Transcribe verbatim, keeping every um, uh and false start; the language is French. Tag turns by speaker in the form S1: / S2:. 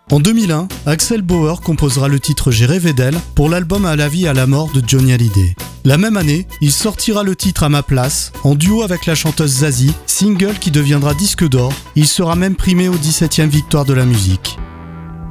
S1: En deux mille un, Axel Bauer composera le titre J'ai rêvé d'elle pour l'album À la vie à la mort de Johnny Hallyday. La même année, il sortira le titre À ma place, en duo avec la chanteuse Zazie, single qui deviendra disque d'or. Il sera même primé aux dix-septième victoire de la musique.